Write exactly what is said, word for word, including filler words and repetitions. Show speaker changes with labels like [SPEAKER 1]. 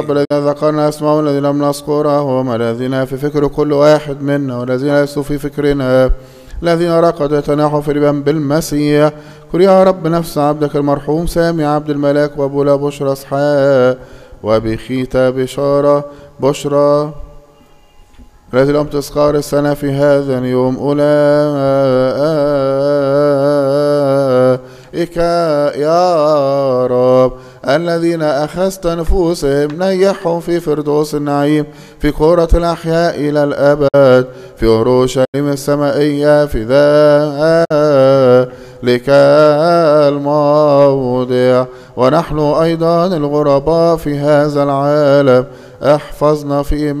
[SPEAKER 1] الذين ذكرنا اسمهم الذين لم نذكرهم الذين في فكر كل واحد منا والذين ليسوا في فكرنا الذين رقدوا يتناحوا في الإيمان بالمسيح. كن يا رب نفس عبدك المرحوم سامي عبد الملاك وأبولا بشرى اسحاق وبخيتا بشارة بشرى الذي لم تذكر السنة في هذا اليوم أولئك يا رب الذين أخذت نفوسهم نيحهم في فردوس النعيم في قرة الأحياء إلى الأبد في أورشليم السمائية في ذلك الموضع. ونحن أيضا الغرباء في هذا العالم احفظنا في